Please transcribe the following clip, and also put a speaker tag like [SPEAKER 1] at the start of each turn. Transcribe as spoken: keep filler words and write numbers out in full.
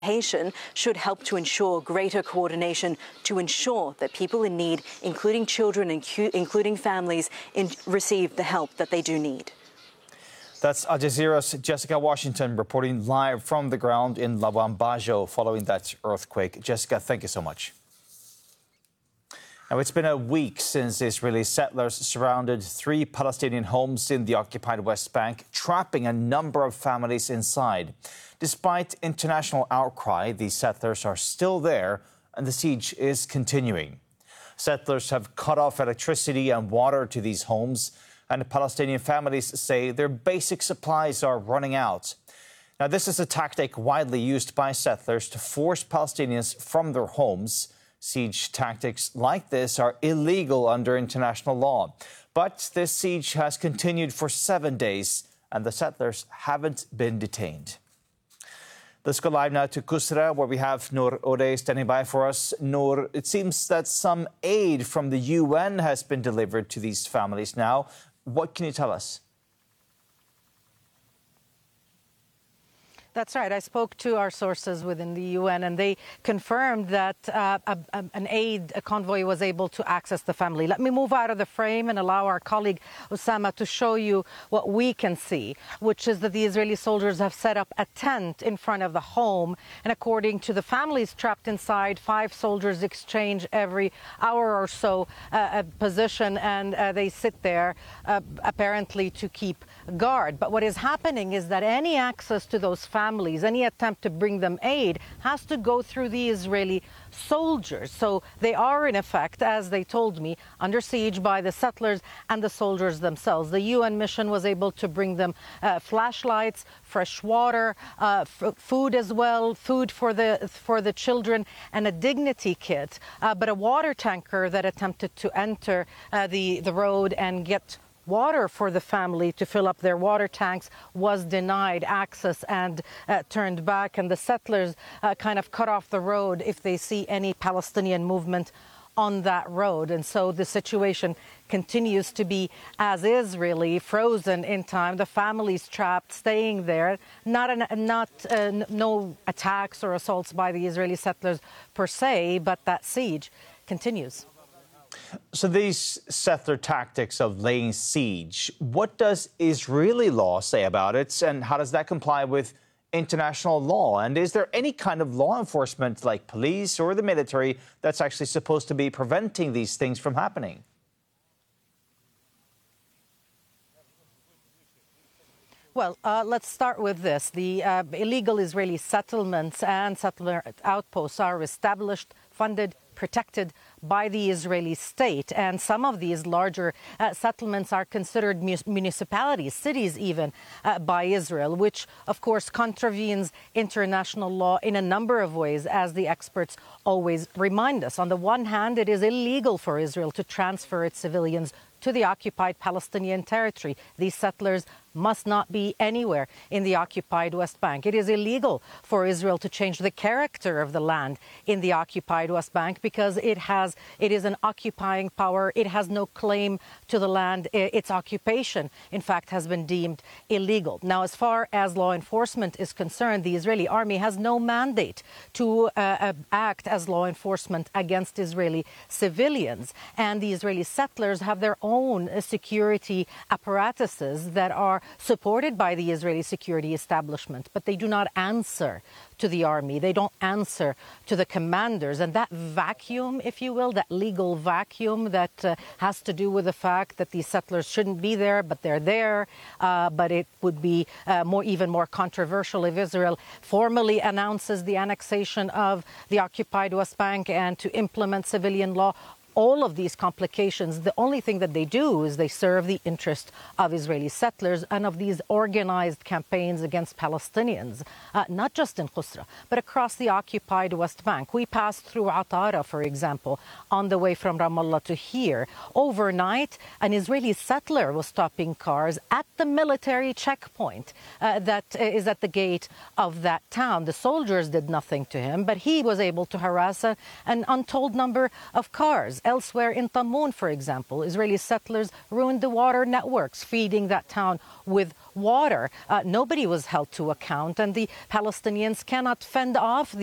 [SPEAKER 1] Haitian should help to ensure greater coordination to ensure that people in need, including children and including families, in, receive the help that they do need.
[SPEAKER 2] That's Al Jazeera's Jessica Washington reporting live from the ground in Labuan Bajo following that earthquake. Jessica, thank you so much. Now, it's been a week since Israeli settlers surrounded three Palestinian homes in the occupied West Bank, trapping a number of families inside. Despite international outcry, the settlers are still there and the siege is continuing. Settlers have cut off electricity and water to these homes, and the Palestinian families say their basic supplies are running out. Now, this is a tactic widely used by settlers to force Palestinians from their homes. Siege tactics like this are illegal under international law. But this siege has continued for seven days, and the settlers haven't been detained. Let's go live now to Kusra, where we have Noor Odeh standing by for us. Noor, it seems that some aid from the U N has been delivered to these families now. What can you tell us?
[SPEAKER 3] That's right. I spoke to our sources within the U N, and they confirmed that uh, a, a, an aid a convoy was able to access the family. Let me move out of the frame and allow our colleague Osama to show you what we can see, which is that the Israeli soldiers have set up a tent in front of the home. And according to the families trapped inside, five soldiers exchange every hour or so uh, a position, and uh, they sit there uh, apparently to keep guard. But what is happening is that any access to those families Families, any attempt to bring them aid has to go through the Israeli soldiers. So they are, in effect, as they told me, under siege by the settlers and the soldiers themselves. The U N mission was able to bring them uh, flashlights, fresh water, uh, f food as well, food for the for the children, and a dignity kit. Uh, but a water tanker that attempted to enter uh, the the road and get water for the family to fill up their water tanks was denied access and uh, turned back, and the settlers uh, kind of cut off the road if they see any Palestinian movement on that road. And so the situation continues to be as is, really frozen in time. The families trapped, staying there. Not an, not uh, no attacks or assaults by the Israeli settlers per se, but that siege continues.
[SPEAKER 2] So these settler tactics of laying siege, what does Israeli law say about it, and how does that comply with international law? And is there any kind of law enforcement, like police or the military, that's actually supposed to be preventing these things from happening?
[SPEAKER 3] Well, uh, let's start with this. The uh, illegal Israeli settlements and settler outposts are established, funded, protected by the Israeli state. And some of these larger uh, settlements are considered municipalities, cities even, uh, by Israel, which, of course, contravenes international law in a number of ways, as the experts always remind us. On the one hand, it is illegal for Israel to transfer its civilians to the occupied Palestinian territory. These settlers must not be anywhere in the occupied West Bank. It is illegal for Israel to change the character of the land in the occupied West Bank because it has it is an occupying power. It has no claim to the land. Its occupation, in fact, has been deemed illegal. Now, as far as law enforcement is concerned, the Israeli army has no mandate to uh, act as law enforcement against Israeli civilians. And the Israeli settlers have their own security apparatuses that are supported by the Israeli security establishment, but they do not answer to the army. They don't answer to the commanders. And that vacuum, if you will, that legal vacuum that uh, has to do with the fact that these settlers shouldn't be there, but they're there. Uh, but it would be uh, more, even more controversial if Israel formally announces the annexation of the occupied West Bank and to implement civilian law. All of these complications, the only thing that they do is they serve the interest of Israeli settlers and of these organized campaigns against Palestinians, uh, not just in Kusra, but across the occupied West Bank. We passed through Atara, for example, on the way from Ramallah to here. Overnight, an Israeli settler was stopping cars at the military checkpoint uh, that is at the gate of that town. The soldiers did nothing to him, but he was able to harass a, an untold number of cars. areas. Elsewhere in Tamun, for example, Israeli settlers ruined the water networks, feeding that town with water. Uh, nobody was held to account, and the Palestinians cannot fend off the